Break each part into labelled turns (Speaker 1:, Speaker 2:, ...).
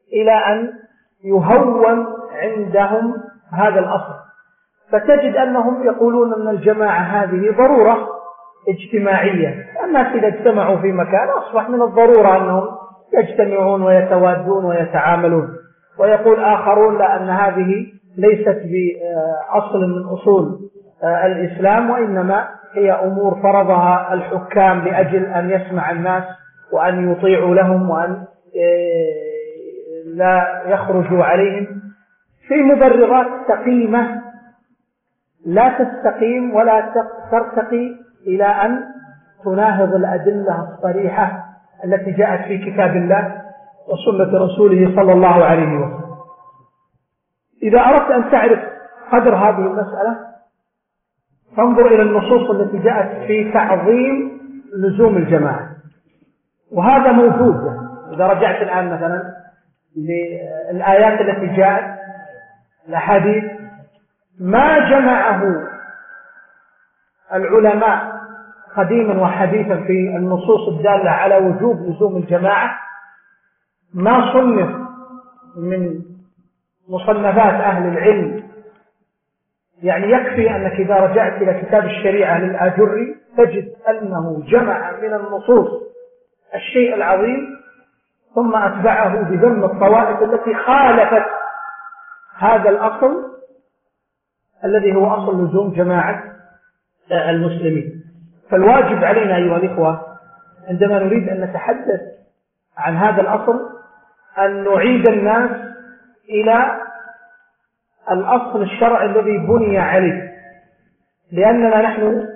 Speaker 1: إلى أن يهون عندهم هذا الأصل. فتجد أنهم يقولون أن الجماعة هذه ضرورة اجتماعية، الناس إذا اجتمعوا في مكان أصبح من الضرورة أنهم يجتمعون ويتوادون ويتعاملون. ويقول آخرون لا، أن هذه ليست بأصل من أصول الإسلام، وإنما هي أمور فرضها الحكام لأجل أن يسمع الناس وأن يطيعوا لهم وأن لا يخرجوا عليهم، في مبررات سقيمة لا تستقيم ولا ترتقي إلى أن تناهض الأدلة الصريحة التي جاءت في كتاب الله وسنة رسوله صلى الله عليه وسلم. إذا أردت أن تعرف قدر هذه المسألة فانظر إلى النصوص التي جاءت في تعظيم لزوم الجماعة، وهذا موجود. إذا رجعت الآن مثلا للآيات التي جاءت، الأحاديث، ما جمعه العلماء قديما وحديثا في النصوص الدالة على وجوب لزوم الجماعة ما صنف من مصنفات أهل العلم. يعني يكفي أنك إذا رجعت إلى كتاب الشريعة للآجري تجد أنه جمع من النصوص الشيء العظيم، ثم أتبعه بذم الطوائف التي خالفت هذا الأصل الذي هو أصل لزوم جماعة المسلمين. فالواجب علينا أيها الإخوة عندما نريد أن نتحدث عن هذا الأصل أن نعيد الناس إلى الأصل الشرعي الذي بني عليه، لأننا نحن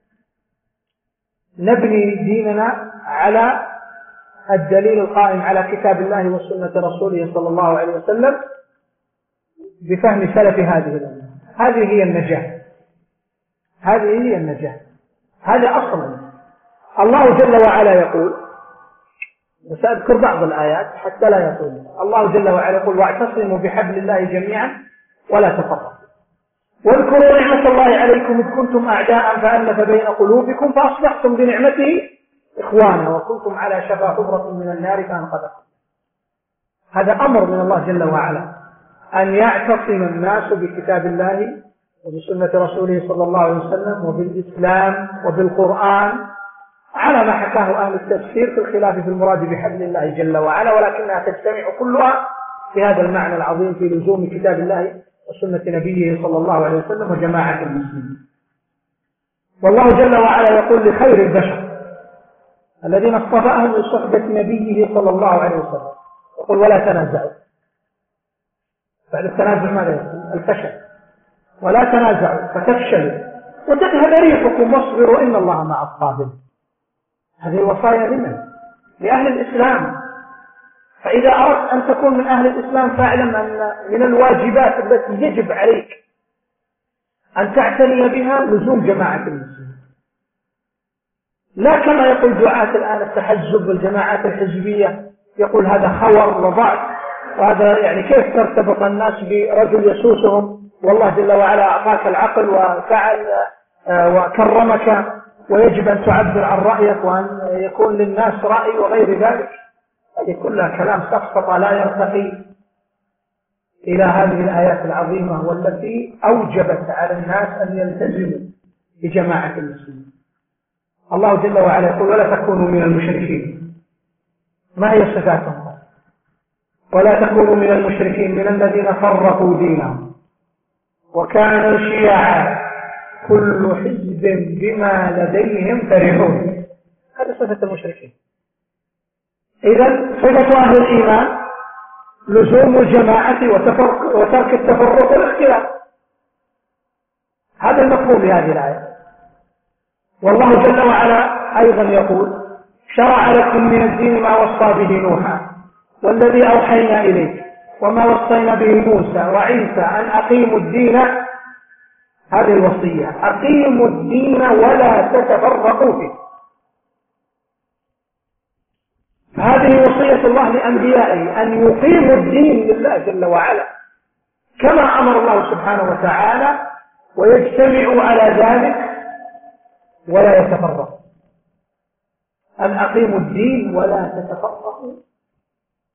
Speaker 1: نبني ديننا على الدليل القائم على كتاب الله وسنة رسوله صلى الله عليه وسلم بفهم سلف هذه الأمة. هذه هي النجاة، هذه هي النجاة، هذا أصل. الله جل وعلا يقول، وسأذكر بعض الآيات حتى لا يطول. الله جل وعلا يقول: واعتصموا بحبل الله جميعا ولا تفرقوا واذكروا نعمة الله عليكم إذ كنتم أعداء فألف بين قلوبكم فأصبحتم بنعمته إخوانا وكنتم على شفا حفرة من النار فأنقذكم. هذا أمر من الله جل وعلا أن يعتصم الناس بكتاب الله وبسنة رسوله صلى الله عليه وسلم وبالإسلام وبالقرآن على ما حكاه أهل التفسير في الخلاف في المراد بحبل الله جل وعلا، ولكنها تجتمع كلها في هذا المعنى العظيم في لزوم كتاب الله وسنة نبيه صلى الله عليه وسلم وجماعة المسلمين. والله جل وعلا يقول لخير البشر الذين اصطفاهم لصحبة نبيه صلى الله عليه وسلم يقول: ولا تنازعوا. بعد التنازع ماذا يقول؟ الفشل. ولا تنازعوا فتفشلوا وتذهب ريحكم واصبروا إن الله مع الصابرين. هذه الوصايا لمن؟ لأهل الإسلام. فإذا أردت أن تكون من أهل الإسلام فاعلم أن من الواجبات التي يجب عليك أن تعتني بها لزوم جماعة المسلمين، لا كما يقول دعاة الآن التحزب والجماعات الحزبية، يقول هذا خور وضعف، وهذا يعني كيف ترتبط الناس برجل يسوسهم والله جل وعلا أعطاك العقل وفعل وكرمك ويجب أن تعبر عن رأيك وأن يكون للناس رأي وغير ذلك. هذه كلها كلام سقط لا يرتقي إلى هذه الآيات العظيمة والتي أوجبت على الناس أن يلتزموا بجماعة المسلمين. الله جل وعلا يقول: ولا تكونوا من المشركين. ما هي صفاتهم؟ ولا تكونوا من المشركين من الذين فرقوا دينهم وكانوا شيعا كل حزب بما لديهم فرحون. هذه صفة المشركين. إذن صفة أهل الإيمان لزوم الجماعة وترك التفرق والاختلاف. هذا المفهوم لهذه الآية. والله جل وعلا أيضا يقول: شرع لكم من الدين ما وصى به نوحا والذي أوحينا إليك وما وصينا به موسى وعيسى أن أقيموا الدين. هذه الوصية: أقيموا الدين ولا تتفرقوا فيه. هذه وصية الله لأنبيائه أن يقيموا الدين لله جل وعلا كما أمر الله سبحانه وتعالى ويجتمعوا على ذلك ولا يتفرقوا. أن أقيموا الدين ولا تتفرقوا